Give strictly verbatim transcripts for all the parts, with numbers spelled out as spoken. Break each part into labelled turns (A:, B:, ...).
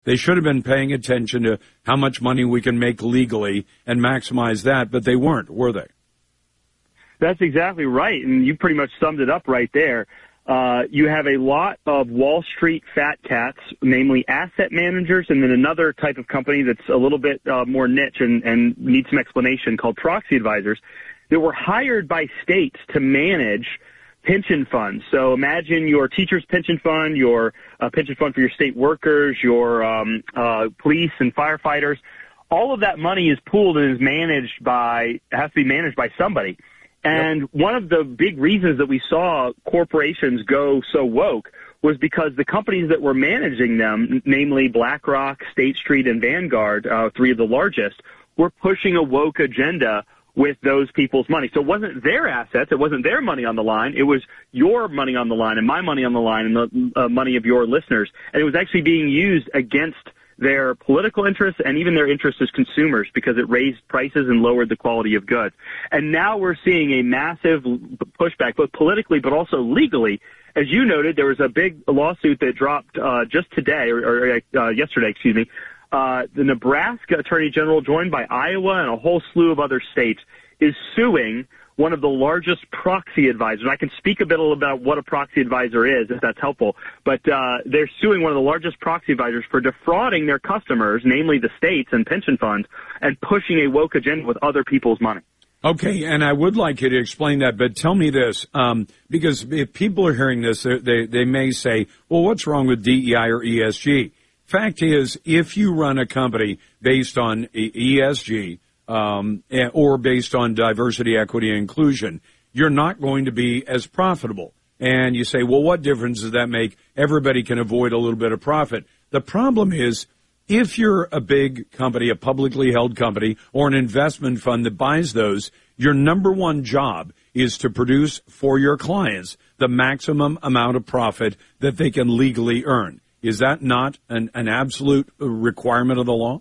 A: They should have been paying attention to how much money we can make legally and maximize that, but they weren't, were they?
B: That's exactly right, and you pretty much summed it up right there. Uh, you have a lot of Wall Street fat cats, namely asset managers, and then another type of company that's a little bit uh, more niche and, and needs some explanation called proxy advisors that were hired by states to manage pension funds. So imagine your teacher's pension fund, your uh, pension fund for your state workers, your um, uh, police and firefighters. All of that money is pooled and is managed by, has to be managed by somebody. And yep. One of the big reasons that we saw corporations go so woke was because the companies that were managing them, namely BlackRock, State Street, and Vanguard, uh, three of the largest, were pushing a woke agenda with those people's money. So it wasn't their assets, it wasn't their money on the line, it was your money on the line and my money on the line and the uh, money of your listeners. And it was actually being used against their political interests and even their interests as consumers because it raised prices and lowered the quality of goods. And now we're seeing a massive pushback, both politically but also legally. As you noted, there was a big lawsuit that dropped uh, just today, or, or uh, yesterday, excuse me. Uh, the Nebraska Attorney General, joined by Iowa and a whole slew of other states, is suing one of the largest proxy advisors. I can speak a bit about what a proxy advisor is, if that's helpful. But uh, they're suing one of the largest proxy advisors for defrauding their customers, namely the states and pension funds, and pushing a woke agenda with other people's money.
A: Okay, and I would like you to explain that, but tell me this, um, because if people are hearing this, they, they may say, well, what's wrong with D E I or E S G? Fact is, if you run a company based on E S G, um, or based on diversity, equity, and inclusion, you're not going to be as profitable. And you say, well, what difference does that make? Everybody can avoid a little bit of profit. The problem is, if you're a big company, a publicly held company, or an investment fund that buys those, your number one job is to produce for your clients the maximum amount of profit that they can legally earn. Is that not an, an absolute requirement of the law?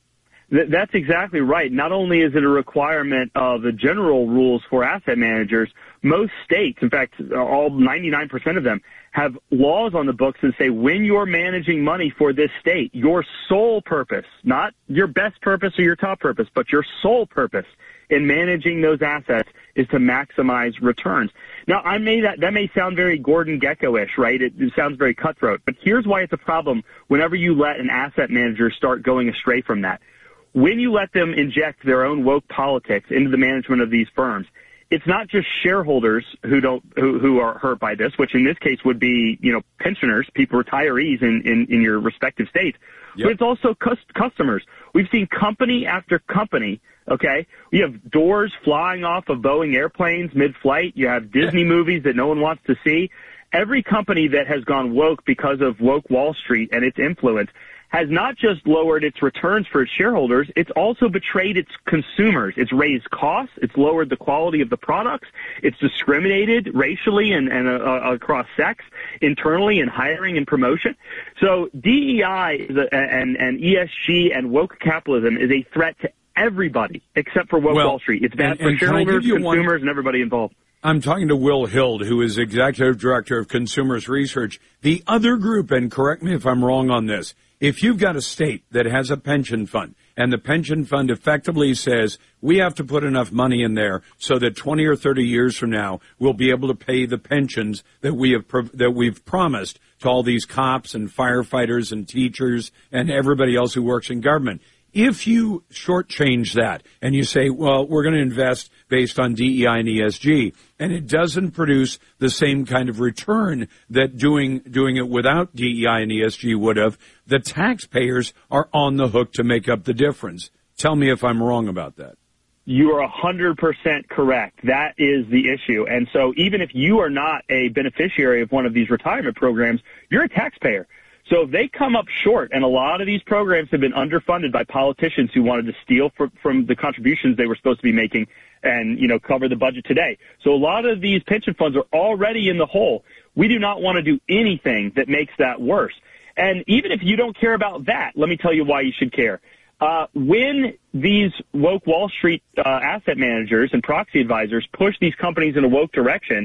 B: That's exactly right. Not only is it a requirement of the general rules for asset managers, most states, in fact, all ninety-nine percent of them, have laws on the books that say when you're managing money for this state, your sole purpose, not your best purpose or your top purpose, but your sole purpose in managing those assets is to maximize returns. Now, I may that, that may sound very Gordon Gekko-ish, right? It, it sounds very cutthroat, but here's why it's a problem whenever you let an asset manager start going astray from that. When you let them inject their own woke politics into the management of these firms, it's not just shareholders who don't who, who are hurt by this, which in this case would be, you know, pensioners, people, retirees in, in, in your respective states, yep. But it's also cus- customers. We've seen company after company, okay? We have doors flying off of Boeing airplanes mid-flight. You have Disney movies that no one wants to see. Every company that has gone woke because of woke Wall Street and its influence has not just lowered its returns for its shareholders, it's also betrayed its consumers. It's raised costs, it's lowered the quality of the products, it's discriminated racially and, and uh, across sex, internally in hiring and promotion. So D E I is a, and, and E S G and woke capitalism is a threat to everybody except for woke
A: well,
B: Wall Street. It's bad
A: and,
B: for
A: and
B: shareholders, consumers,
A: one...
B: and everybody involved.
A: I'm talking to Will Hild, who is Executive Director of Consumers Research. The other group, and correct me if I'm wrong on this, if you've got a state that has a pension fund and the pension fund effectively says we have to put enough money in there so that twenty or thirty years from now we'll be able to pay the pensions that we have that we've promised to all these cops and firefighters and teachers and everybody else who works in government. If you shortchange that and you say, well, we're going to invest based on D E I and E S G, and it doesn't produce the same kind of return that doing doing it without D E I and E S G would have, the taxpayers are on the hook to make up the difference. Tell me if I'm wrong about that.
B: You are one hundred percent correct. That is the issue. And so even if you are not a beneficiary of one of these retirement programs, you're a taxpayer. So if they come up short, and a lot of these programs have been underfunded by politicians who wanted to steal from, from the contributions they were supposed to be making and, you know, cover the budget today. So a lot of these pension funds are already in the hole. We do not want to do anything that makes that worse. And even if you don't care about that, let me tell you why you should care. Uh, when these woke Wall Street uh, asset managers and proxy advisors push these companies in a woke direction,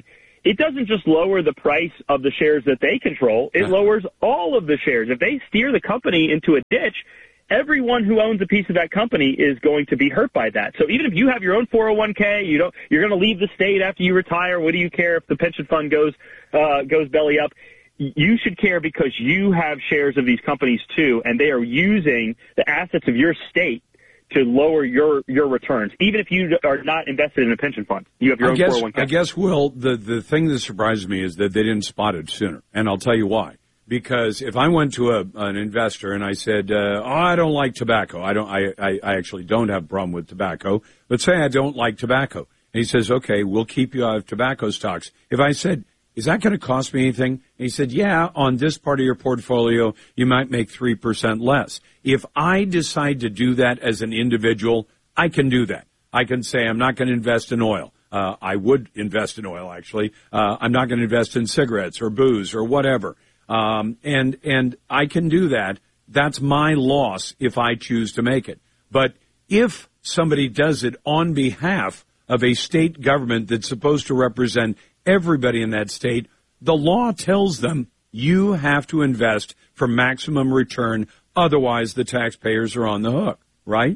B: it doesn't just lower the price of the shares that they control. It lowers all of the shares. If they steer the company into a ditch, everyone who owns a piece of that company is going to be hurt by that. So even if you have your own four oh one k, you don't, you're going to leave the state after you retire. What do you care if the pension fund goes uh, goes belly up? You should care because you have shares of these companies too, and they are using the assets of your state to lower your, your returns, even if you are not invested in a pension fund. You have your
A: I
B: own
A: guess,
B: four oh one k.
A: I guess, Will, the, the thing that surprises me is that they didn't spot it sooner, and I'll tell you why. Because if I went to a, an investor and I said, uh, oh, I don't like tobacco, I don't, I, I, I actually don't have a problem with tobacco. Let's say I don't like tobacco. And he says, okay, we'll keep you out of tobacco stocks. If I said, is that going to cost me anything? And he said, yeah, on this part of your portfolio, you might make three percent less. If I decide to do that as an individual, I can do that. I can say I'm not going to invest in oil. Uh, I would invest in oil, actually. Uh, I'm not going to invest in cigarettes or booze or whatever. Um, and, and I can do that. That's my loss if I choose to make it. But if somebody does it on behalf of a state government that's supposed to represent everybody in that state, the law tells them you have to invest for maximum return. Otherwise, the taxpayers are on the hook, right?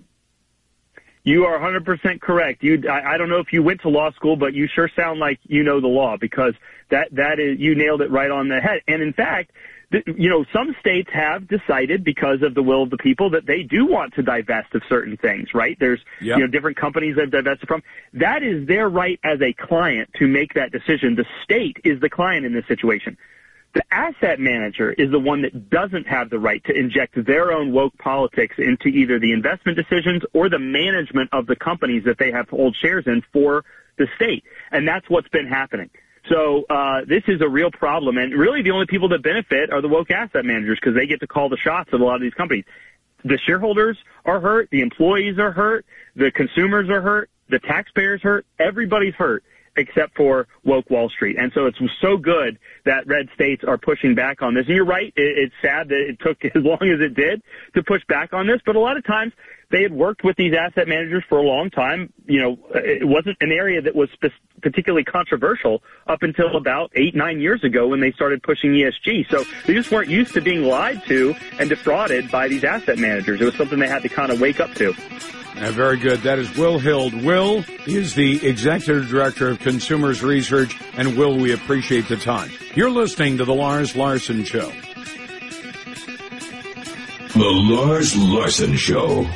B: You are one hundred percent correct. You, I, I don't know if you went to law school, but you sure sound like you know the law, because that, that is, you nailed it right on the head. And in fact, th- you know, some states have decided, because of the will of the people, that they do want to divest of certain things, right? There's, yep. you know, different companies they've divested from. That is their right as a client to make that decision. The state is the client in this situation. The asset manager is the one that doesn't have the right to inject their own woke politics into either the investment decisions or the management of the companies that they have to hold shares in for the state. And that's what's been happening. So uh this is a real problem. And really the only people that benefit are the woke asset managers, because they get to call the shots of a lot of these companies. The shareholders are hurt. The employees are hurt. The consumers are hurt. The taxpayers hurt. Everybody's hurt, except for woke Wall Street. And so it's so good that red states are pushing back on this. And you're right, it's sad that it took as long as it did to push back on this, but a lot of times they had worked with these asset managers for a long time. You know, it wasn't an area that was particularly controversial up until about eight, nine years ago when they started pushing E S G. So they just weren't used to being lied to and defrauded by these asset managers. It was something they had to kind of wake up to.
A: Uh, very good. That is Will Hild. Will is the Executive Director of Consumers Research. And Will, we appreciate the time. You're listening to The Lars Larson Show.
C: The Lars Larson Show.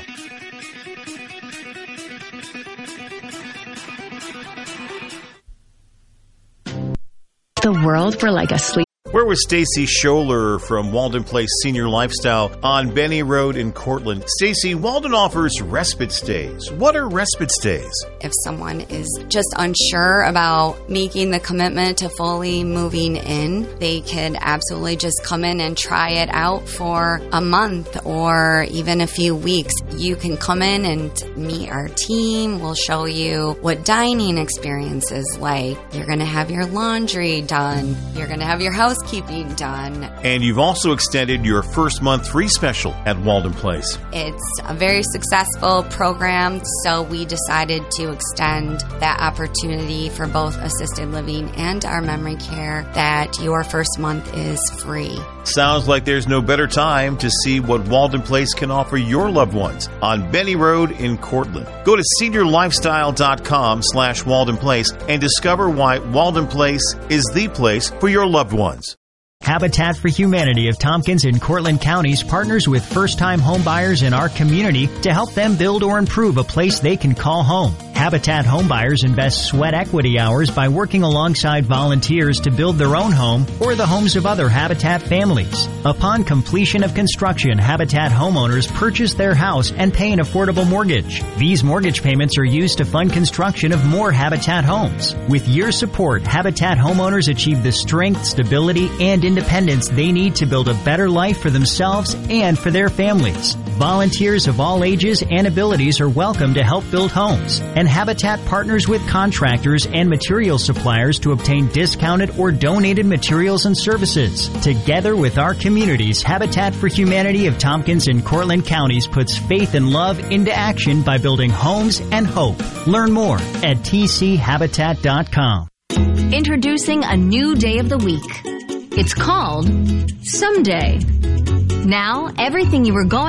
D: The world for like a sleep.
E: We're with Stacy Scholler from Walden Place Senior Lifestyle on Benny Road in Cortland. Stacy, Walden offers respite stays. What are respite stays?
F: If someone is just unsure about making the commitment to fully moving in, they could absolutely just come in and try it out for a month or even a few weeks. You can come in and meet our team. We'll show you what dining experience is like. You're going to have your laundry done. You're going to have your house keeping done.
E: And you've also extended your first month free special at Walden Place.
F: It's a very successful program, so we decided to extend that opportunity for both assisted living and our memory care, that your first month is free.
E: Sounds like there's no better time to see what Walden Place can offer your loved ones on Benny Road in Cortland. Go to seniorlifestyle.com slash Walden Place and discover why Walden Place is the place for your loved ones.
G: Habitat for Humanity of Tompkins and Cortland Counties partners with first-time home buyers in our community to help them build or improve a place they can call home. Habitat homebuyers invest sweat equity hours by working alongside volunteers to build their own home or the homes of other Habitat families. Upon completion of construction, Habitat homeowners purchase their house and pay an affordable mortgage. These mortgage payments are used to fund construction of more Habitat homes. With your support, Habitat homeowners achieve the strength, stability, and independence they need to build a better life for themselves and for their families. Volunteers of all ages and abilities are welcome to help build homes, and Habitat partners with contractors and material suppliers to obtain discounted or donated materials and services. Together with our communities, Habitat for Humanity of Tompkins and Cortland Counties puts faith and love into action by building homes and hope. Learn more at t c habitat dot com.
H: Introducing a new day of the week. It's called Someday. Now, everything you were going